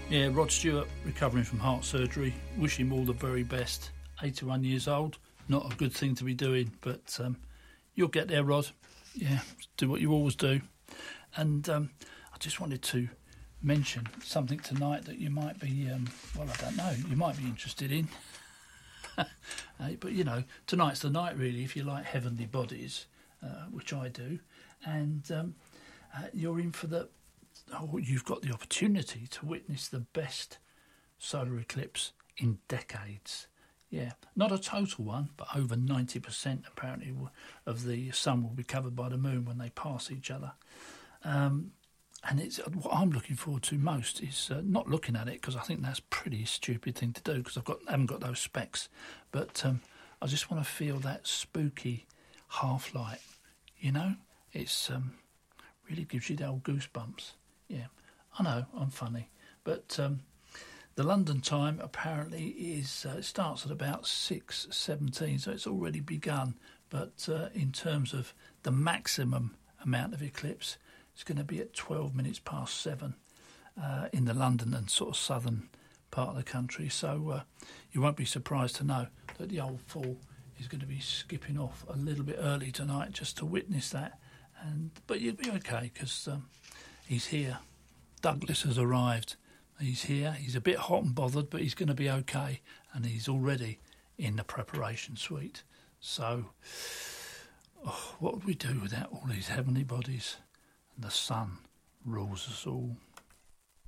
Yeah, Rod Stewart, recovering from heart surgery. Wish him all the very best. 81 years old, not a good thing to be doing, but you'll get there, Rod. Yeah, do what you always do. And I just wanted to mention something tonight that you might be, I don't know, you might be interested in. But, you know, tonight's the night, really, if you like heavenly bodies, which I do. And you're in for you've got the opportunity to witness the best solar eclipse in decades. Yeah, not a total one, but over 90% apparently of the sun will be covered by the moon when they pass each other. And it's what I'm looking forward to most is not looking at it, because I think that's a pretty stupid thing to do, because I haven't got those specs. But I just want to feel that spooky half light. You know, it's really gives you the old goosebumps. Yeah, I know I'm funny, but the London time apparently is it starts at about 6:17, so it's already begun. But in terms of the maximum amount of eclipse, it's going to be at 12 minutes past 7 in the London and sort of southern part of the country. So you won't be surprised to know that the old fool is going to be skipping off a little bit early tonight just to witness that. But you'll be okay, because he's here. Douglas has arrived. He's here. He's a bit hot and bothered, but he's going to be okay. And he's already in the preparation suite. So what would we do without all these heavenly bodies? And the sun rules us all.